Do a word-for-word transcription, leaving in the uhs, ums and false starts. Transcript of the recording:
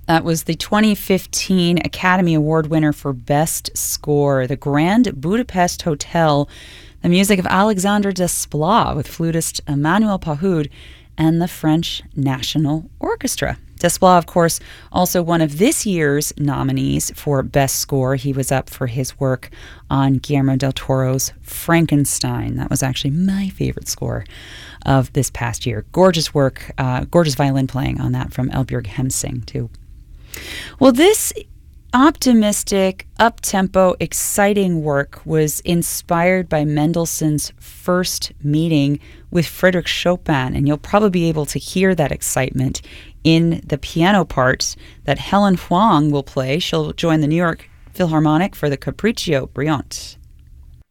That was the twenty fifteen Academy Award winner for Best Score, the Grand Budapest Hotel, the music of Alexandre Desplat with flutist Emmanuel Pahud, and the French National Orchestra. Desplat, of course, also one of this year's nominees for Best Score. He was up for his work on Guillermo del Toro's Frankenstein. That was actually my favorite score of this past year. Gorgeous work, uh, gorgeous violin playing on that from Elbjørg Hemsing, too. Well, this optimistic, up-tempo, exciting work was inspired by Mendelssohn's first meeting with Frédéric Chopin, and you'll probably be able to hear that excitement in the piano part that Helen Huang will play. She'll join the New York Philharmonic for the Capriccio Brillante.